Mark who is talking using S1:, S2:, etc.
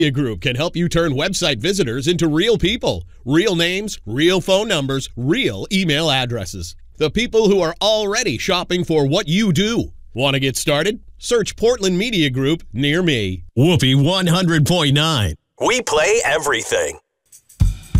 S1: Media Group can help you turn website visitors into real people. Real names, real phone numbers, real email addresses. The people who are already shopping for what you do. Want to get started? Search Portland Media Group near me.
S2: Whoopee 100.9.
S3: We play everything.